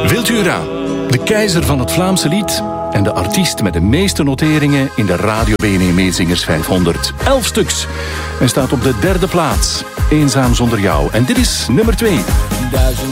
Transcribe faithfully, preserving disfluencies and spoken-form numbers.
Wiltura, de keizer van het Vlaamse lied en de artiest met de meeste noteringen in de Radio B N E Meezingers vijfhonderd. Elf stuks. En staat op de derde plaats. Eenzaam zonder jou. En dit is nummer twee.